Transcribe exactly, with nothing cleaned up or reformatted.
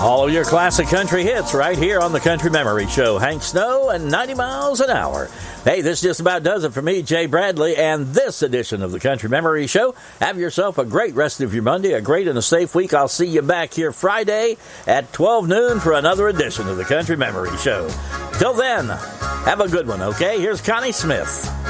All of your classic country hits right here on the Country Memory Show. Hank Snow and ninety miles an hour. Hey, this just about does it for me, Jay Bradley, and this edition of the Country Memory Show. Have yourself a great rest of your Monday, a great and a safe week. I'll see you back here Friday at twelve noon for another edition of the Country Memory Show. Till then, have a good one, okay? Here's Connie Smith.